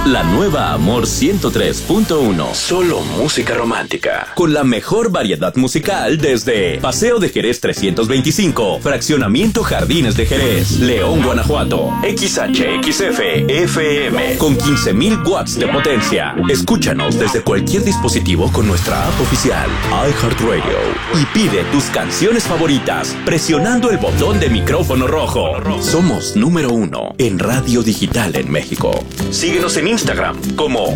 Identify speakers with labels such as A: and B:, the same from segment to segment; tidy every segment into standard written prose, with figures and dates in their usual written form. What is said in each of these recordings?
A: La nueva Amor 103.1. Solo música romántica. Con la mejor variedad musical desde Paseo de Jerez 325, Fraccionamiento Jardines de Jerez, León, Guanajuato. XHXF FM con 15.000 watts de potencia. Escúchanos desde cualquier dispositivo con nuestra app oficial iHeartRadio y pide tus canciones favoritas presionando el botón de micrófono rojo. Somos número 1 en radio digital en México. Síguenos en Instagram como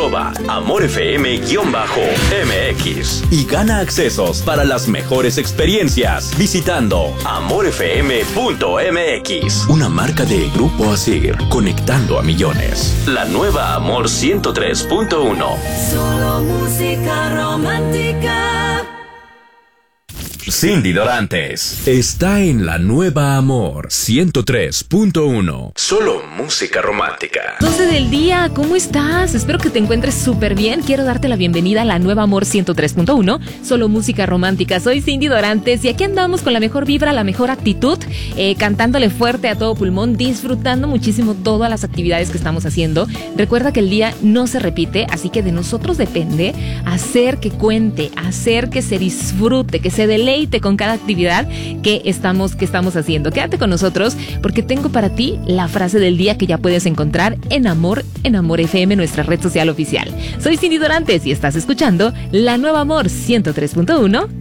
A: @amorfm_mx y gana accesos para las mejores experiencias visitando amorfm.mx. Una marca de Grupo Asir, conectando a millones. La nueva Amor 103.1.
B: Solo música romántica.
A: Cindy Dorantes está en la nueva Amor 103.1. Solo música romántica.
C: 12 del día, ¿cómo estás? Espero que te encuentres súper bien. Quiero darte la bienvenida a la nueva Amor 103.1. Solo música romántica. Soy Cindy Dorantes y aquí andamos con la mejor vibra, la mejor actitud, cantándole fuerte a todo pulmón, disfrutando muchísimo todas las actividades que estamos haciendo. Recuerda que el día no se repite, así que de nosotros depende hacer que cuente, hacer que se disfrute, que se deleite con cada actividad que estamos haciendo. Quédate con nosotros porque tengo para ti la frase del día que ya puedes encontrar en Amor FM, nuestra red social oficial. Soy Cindy Dorantes y estás escuchando la nueva Amor 103.1